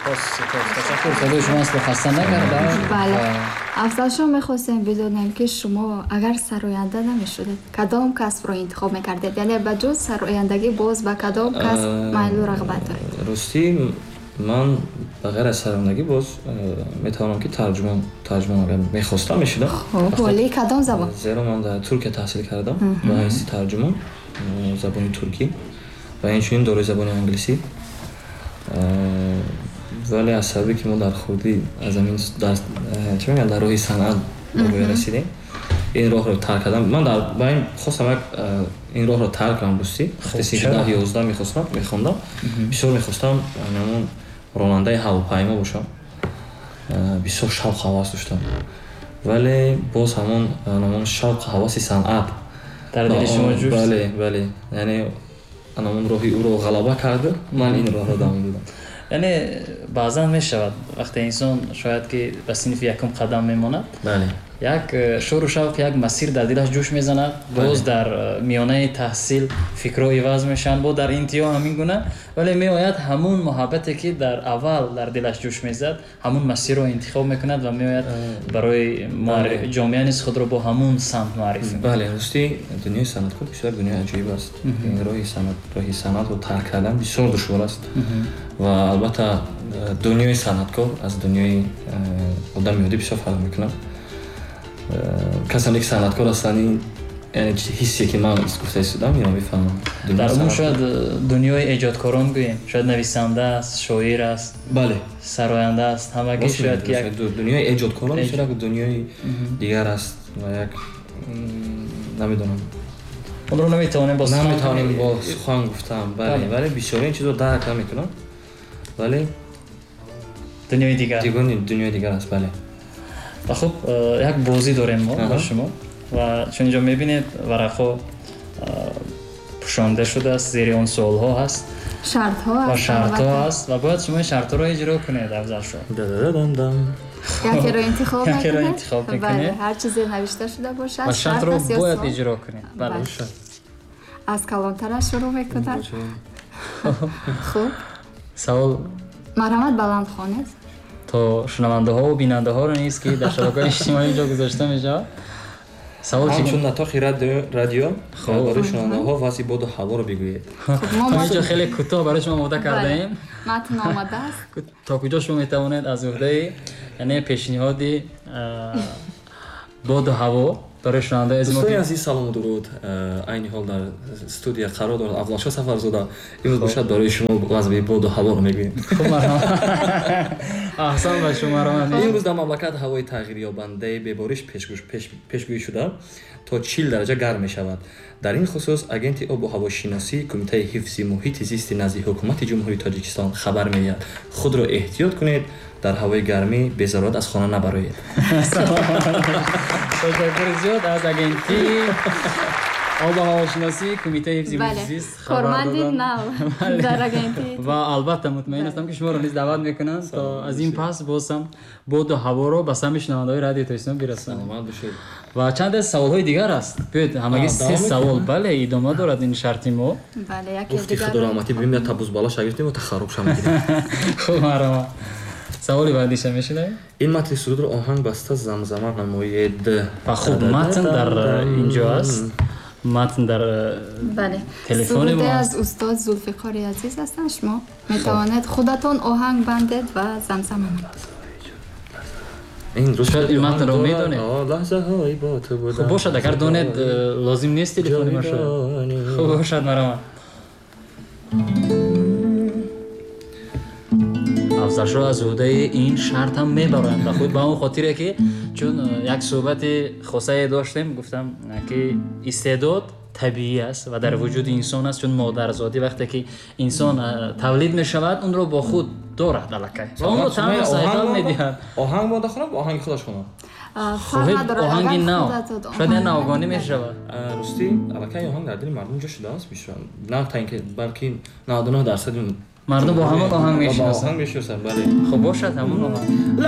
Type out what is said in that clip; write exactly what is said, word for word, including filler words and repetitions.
سپاس سپاس تشکر صدای شما است خسته نکردم. بله افضل شما میخواستیم بدونیم که شما اگر سراینده نمیشدید کدام کسب رو انتخاب میکردید، یعنی به جز سرایندگی باز به کدام کسب میل و رغبت دارید؟ راستی من بغیر از سرایندگی باز میتوانم که ترجمه ترجمه اگر میخواستم میشدم. خب ولی کدام زبان؟ زیرا من در ترکیه تحصیل کردم به حیث ترجمه زبان ترکی و اینچنین دارای زبان انگلیسی. ولی از سببی که ما در خودی از همین چه میگن در راه صنعت به رسیدیم این راه رو ترک کردم. من در باین خواستم این راه رو ترک کنم دوستی وقتی سیزده یازده میخواستم میخوندم بسیار میخواستم همون راننده هواپیما باشم، بسیار شوق حواس داشتم، ولی باز همون همون شوق حواس صنعت در دل شما جوش. بله بله یعنی همون راهی او رو غلبه کرده من این راه رو ادامه دادم. یعنی بعضا میشود وقتی انسان شاید که به صنف یکم قدم میماند بله یک شور و شوق یک مسیر در دلش جوش میزند، باز در میانه تحصیل فکرها عوض میشن، با در انتها همین گونه، ولی میآید همون محبتی که در اول در دلش جوش میزد همون مسیر رو انتخاب میکند و میآید برای جامعه نیز خود رو با همون سمت معرفی میکند. بله راستی دنیای صنعت خود بسیار دنیای عجیب است. این راه صنعت راه صنعت رو ترک کردن بسیار دشوار است و البته دنیای صنعتکار از دنیای آدم یهودی بسیار فرق میکنه. کسانی که صنعتکار هستند یعنی حسی که من گفته شدم اینا میفهمم. در اون شاید دنیای ایجادکاران گوییم، شاید نویسنده است، شاعر است، بله سراینده است، همگی شاید که یک دنیای ایجادکاران میشه یک دنیای دیگر است و یک نمیدونم اون رو نمیتونیم با سخن نمیتونیم با سخن گفتم. بله ولی بسیاری این چیزو درک نمیکنم، ولی دنیای دیگر دیگر دنیای دیگر است. بله و خب یک بازی داریم ما با شما و چون اینجا میبینید ورقها پوشانده شده است، زیر اون سوال ها هست، شرط ها و شرط ها هست و باید شما شرط ها رو اجرا کنید. افضل شد یکی رو انتخاب یکی رو انتخاب میکنید. بله هر چیزی نوشته شده باشه و شرط رو باید اجرا کنید. بله از کلانتر شروع میکنید. خوب سوال مرحمت بلند خوانید تا شنونده ها و بیننده ها رو نیست که در شبکه‌های اجتماعی اینجا گذاشته میشه. سوال چیه؟ چون نطاقی رادیو برای شنونده ها واسه بود و هوا رو بگویید. ما اینجا خیلی کوتاه برای شما آماده کرده ایم. متن آماده است. تا کجا شما میتوانید از عهده یعنی پیشنهادی بود و هوا برای شنونده از ما دوستان عزیز سلام و درود. عین حال در استودیو قرار دارد افضل سفرزاده امروز باشد برای شما وضع بود و هوا رو میگوییم. خوب مرحبا. احسان به شما رو. امروز در مملکت هوای تغییر یابنده به بارش پیشگویی شده تا چهل درجه گرم می شود. در این خصوص اگنت آب و هوا شناسی کمیته حفظ محیط زیست نزد حکومت جمهوری تاجیکستان خبر می‌دهد خود را احتیاط کنید، در هوای گرمی به ضرورت از خانه نبرایید. تشکر زیاد از اگنتی آب و هوا شناسی کمیته حفظ محیط زیست خبر دادن در اگنتی و البته مطمئن هستم که شما را نیز دعوت میکنن تا از این پس بازم بود و هوا رو به سمع شنونده‌های رادیو تایسون برسانید. و چند از سوال‌های دیگر است. بیاید همگی سه سوال بله ادامه دارد این شرطی ما. بله یکی دیگر خدا رحمتی ببینید تا بوز بالا شگفتیم و تخرب شما میگیریم. خوب مرحبا. سوالی بعدیش میشه. این متن سرود رو آهنگ بسته زمزمه نمایید. و خوب متن در اینجا است. متن در بله تلفن ما از استاد ذوالفقار عزیز هستن. شما میتوانید خودتون آهنگ بندید و زمزمه کنید. این روز شاید این متن رو میدونید. لحظه های با تو بودم. خب باشد اگر دونید لازم نیست تلفن ما شد. خب باشد مرحبا. افضل شد از عهده این شرط هم میبرند. خود با اون خاطره که چون یک صحبت خاصه داشتیم گفتم که استعداد طبیعی است و در وجود انسان است، چون مادرزادی وقتی که انسان تولید می شود اون رو با خود دارد الکی و اون رو تمام سایقل می دهد. آهنگ باید خونم با آهنگ خودش خونم. خب آهنگی نو شاید این نوگانی می شود. راستی الکی آهنگ در دل مردم جا شده است بیشتر نه تا اینکه بلکه نود و نه درصد مردم با همون آهنگ میشناسن. آهنگ میشناسن بله. خب باشد همون آهنگ.